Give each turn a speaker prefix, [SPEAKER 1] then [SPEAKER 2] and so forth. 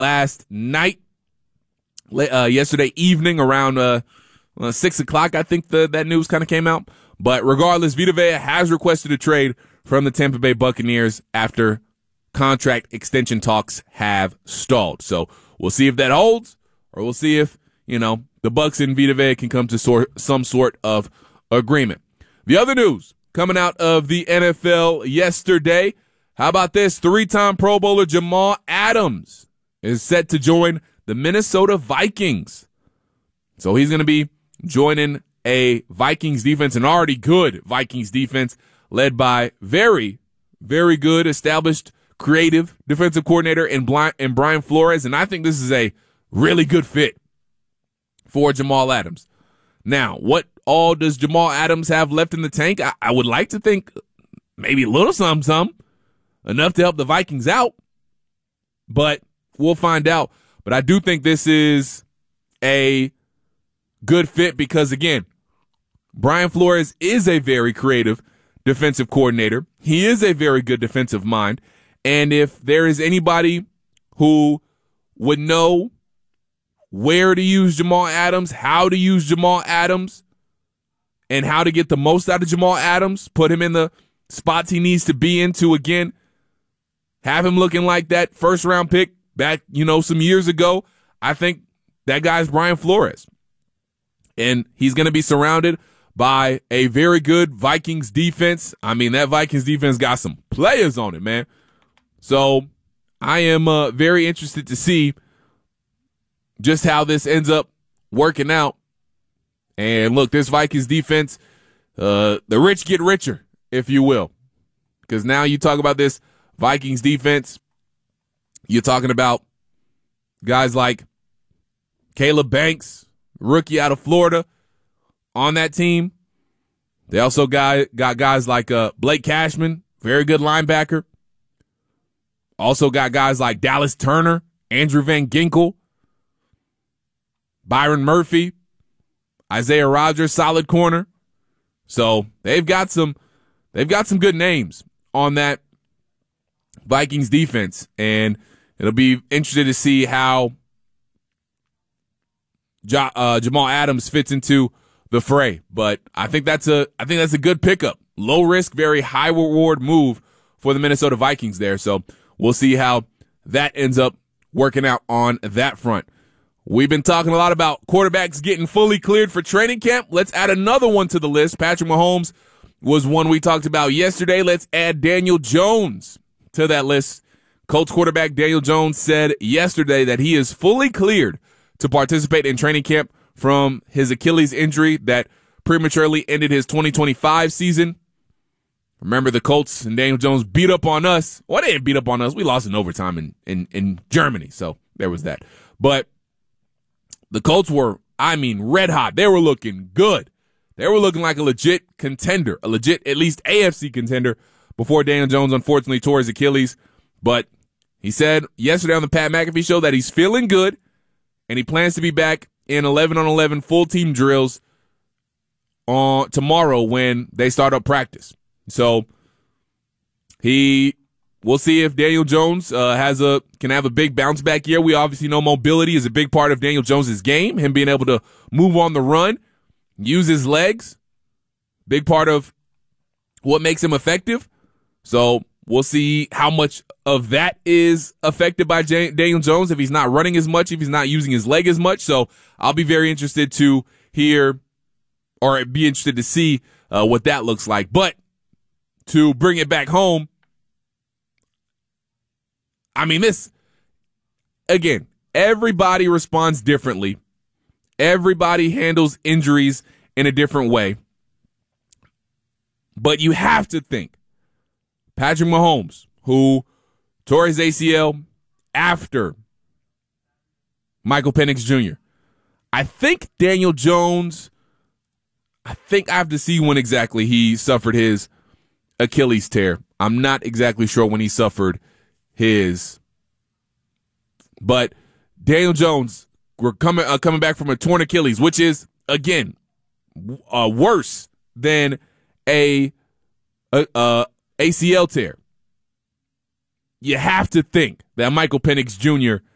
[SPEAKER 1] last night, yesterday evening around 6 o'clock, I think that news kind of came out. But regardless, Vita Vea has requested a trade from the Tampa Bay Buccaneers after contract extension talks have stalled. So we'll see if that holds, or we'll see if, the Bucs and Vita Vea can come to some sort of agreement. The other news coming out of the NFL yesterday, how about this? 3-time Pro Bowler Jamal Adams is set to join the Minnesota Vikings. So he's going to be joining a Vikings defense, an already good Vikings defense, led by very, very good, established, creative defensive coordinator in Brian Flores. And I think this is a really good fit for Jamal Adams. Now, what all does Jamal Adams have left in the tank? I would like to think maybe a little something, enough to help the Vikings out. But we'll find out. But I do think this is a good fit because, again, Brian Flores is a very creative defensive coordinator. He is a very good defensive mind. And if there is anybody who would know where to use Jamal Adams, how to use Jamal Adams, and how to get the most out of Jamal Adams, put him in the spots he needs to be in to, again, have him looking like that first-round pick back, some years ago, I think that guy's Brian Flores. And he's going to be surrounded by a very good Vikings defense. I mean, that Vikings defense got some players on it, man. So I am very interested to see just how this ends up working out. And look, this Vikings defense, the rich get richer, if you will. Because now you talk about this Vikings defense, you're talking about guys like Caleb Banks, rookie out of Florida, on that team. They also got guys like Blake Cashman, very good linebacker. Also got guys like Dallas Turner, Andrew Van Ginkel, Byron Murphy, Isaiah Rodgers, solid corner. So they've got some good names on that Vikings defense, and it'll be interesting to see how Jamal Adams fits into the fray. But I think that's a good pickup. Low risk, very high reward move for the Minnesota Vikings there. So we'll see how that ends up working out on that front. We've been talking a lot about quarterbacks getting fully cleared for training camp. Let's add another one to the list. Patrick Mahomes was one we talked about yesterday. Let's add Daniel Jones to that list. Colts quarterback Daniel Jones said yesterday that he is fully cleared to participate in training camp from his Achilles injury that prematurely ended his 2025 season. Remember, the Colts and Daniel Jones beat up on us. Well, they didn't beat up on us. We lost in overtime in Germany, so there was that. But the Colts were, red hot. They were looking good. They were looking like a legit contender, a legit, at least AFC contender, before Daniel Jones unfortunately tore his Achilles. But he said yesterday on the Pat McAfee show that he's feeling good, and he plans to be back in 11-on-11 full-team drills on tomorrow when they start up practice. So we'll see if Daniel Jones can have a big bounce back year. We obviously know mobility is a big part of Daniel Jones' game, him being able to move on the run, use his legs, big part of what makes him effective. So we'll see how much of that is affected by Daniel Jones, if he's not running as much, if he's not using his leg as much. So I'll be very interested to hear, or be interested to see what that looks like. But to bring it back home, this, again, everybody responds differently. Everybody handles injuries in a different way. But you have to think Patrick Mahomes, who tore his ACL after Michael Penix Jr. I think Daniel Jones, I have to see when exactly he suffered his Achilles tear. I'm not exactly sure when he suffered his. But Daniel Jones, we're coming back from a torn Achilles, which is, again, worse than a ACL tear. You have to think that Michael Penix Jr.